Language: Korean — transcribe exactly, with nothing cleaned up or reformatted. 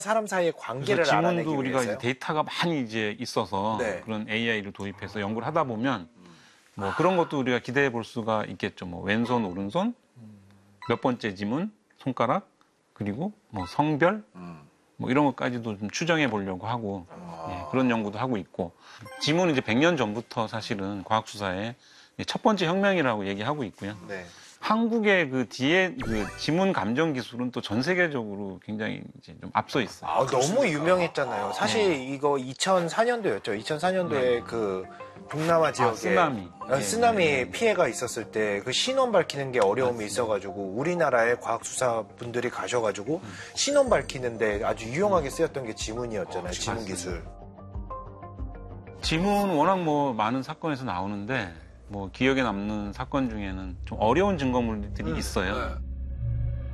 사람 사이의 관계를 그래서 알아내기 지문도 우리가 위해서요? 이제 데이터가 많이 이제 있어서 네. 그런 에이아이를 도입해서 연구를 하다 보면 뭐 그런 것도 우리가 기대해 볼 수가 있겠죠. 뭐 왼손, 오른손, 몇 번째 지문, 손가락, 그리고 뭐 성별, 뭐 이런 것까지도 좀 추정해 보려고 하고 예, 그런 연구도 하고 있고 지문은 이제 백 년 전부터 사실은 과학 수사의 첫 번째 혁명이라고 얘기하고 있고요. 네. 한국의 그 뒤에 그 지문 감정 기술은 또 전 세계적으로 굉장히 이제 좀 앞서 있어요. 아, 너무 유명했잖아요. 사실 네. 이거 이천사 년도였죠. 이천사 년도에 그 동남아 지역에 아, 쓰나미. 어, 네, 쓰나미 네, 네. 피해가 있었을 때 그 신원 밝히는 게 어려움이 있어가지고 우리나라에 과학수사 분들이 가셔가지고 음. 신원 밝히는데 아주 유용하게 쓰였던 게 지문이었잖아요. 지문 기술. 지문 워낙 뭐 많은 사건에서 나오는데 뭐 기억에 남는 사건 중에는 좀 어려운 증거물들이 있어요.